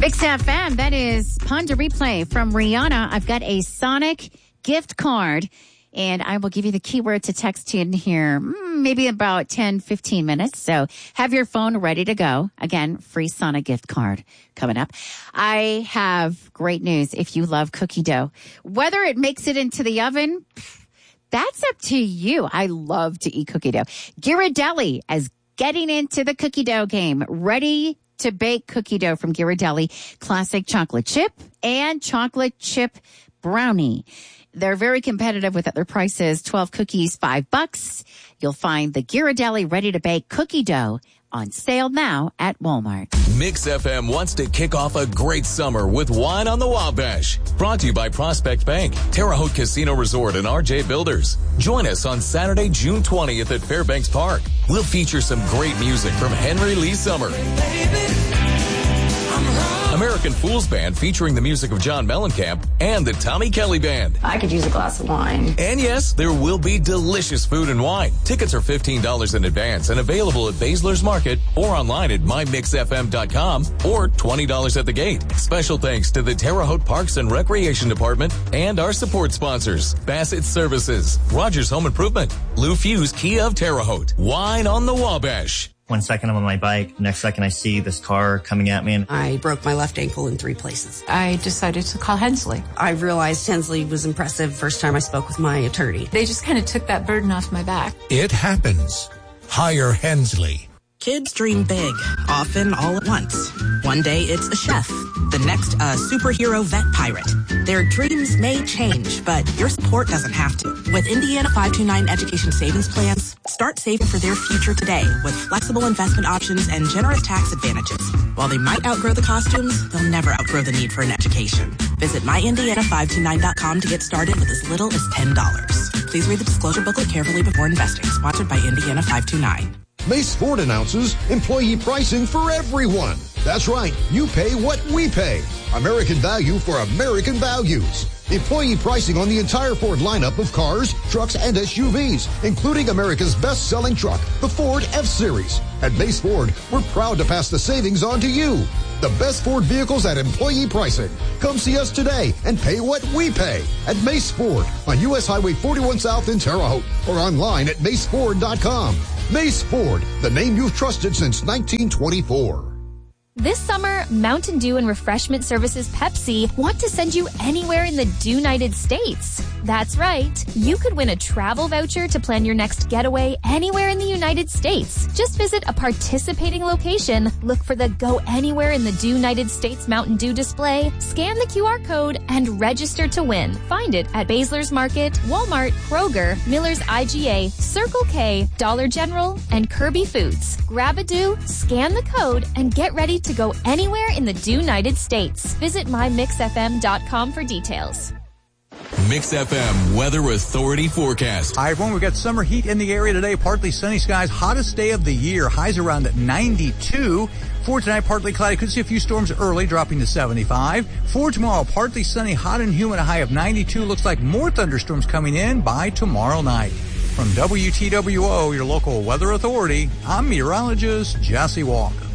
Mix FM, that is Ponder Replay from Rihanna. I've got a Sonic gift card, and I will give you the keyword to text in here, maybe about 10, 15 minutes. So have your phone ready to go. Again, free Sonic gift card coming up. I have great news if you love cookie dough. Whether it makes it into the oven, that's up to you. I love to eat cookie dough. Ghirardelli is getting into the cookie dough game. Ready to bake cookie dough from Ghirardelli. Classic chocolate chip and chocolate chip brownie. They're very competitive with other prices. 12 cookies, $5. You'll find the Ghirardelli Ready to Bake cookie dough on sale now at Walmart. Mix FM wants to kick off a great summer with Wine on the Wabash. Brought to you by Prospect Bank, Terre Haute Casino Resort, and RJ Builders. Join us on Saturday, June 20th at Fairbanks Park. We'll feature some great music from Henry Lee Summer, American Fools Band featuring the music of John Mellencamp, and the Tommy Kelly Band. I could use a glass of wine. And yes, there will be delicious food and wine. Tickets are $15 in advance and available at Basler's Market or online at mymixfm.com or $20 at the gate. Special thanks to the Terre Haute Parks and Recreation Department and our support sponsors, Bassett Services, Rogers Home Improvement, Lou Fuse Kia of Terre Haute. Wine on the Wabash. 1 second I'm on my bike. Next second I see this car coming at me. And I broke my left ankle in 3 places. I decided to call Hensley. I realized Hensley was impressive first time I spoke with my attorney. They just kind of took that burden off my back. It happens. Hire Hensley. Kids dream big, often all at once. One day it's a chef, the next a superhero vet pirate. Their dreams may change, but your support doesn't have to. With Indiana 529 Education Savings Plans, start saving for their future today with flexible investment options and generous tax advantages. While they might outgrow the costumes, they'll never outgrow the need for an education. Visit myindiana529.com to get started with as little as $10. Please read the disclosure booklet carefully before investing. Sponsored by Indiana 529. Mace Ford announces employee pricing for everyone. That's right. You pay what we pay. American value for American values. Employee pricing on the entire Ford lineup of cars, trucks, and SUVs, including America's best-selling truck, the Ford F-Series. At Mace Ford, we're proud to pass the savings on to you. The best Ford vehicles at employee pricing. Come see us today and pay what we pay at Mace Ford on U.S. Highway 41 South in Terre Haute or online at maceford.com. Mace Ford, the name you've trusted since 1924. This summer, Mountain Dew and Refreshment Services Pepsi want to send you anywhere in the United States. That's right. You could win a travel voucher to plan your next getaway anywhere in the United States. Just visit a participating location, look for the Go Anywhere in the United States Mountain Dew display, scan the QR code, and register to win. Find it at Basler's Market, Walmart, Kroger, Miller's IGA, Circle K, Dollar General, and Kirby Foods. Grab a Dew, scan the code, and get ready to go anywhere in the United States. Visit mymixfm.com for details. Mix FM Weather Authority forecast. Hi, everyone. We've got summer heat in the area today. Partly sunny skies. Hottest day of the year. Highs around 92. For tonight, partly cloudy. Could see a few storms early, dropping to 75. For tomorrow, partly sunny, hot and humid, a high of 92. Looks like more thunderstorms coming in by tomorrow night. From WTWO, your local weather authority, I'm meteorologist Jesse Walker.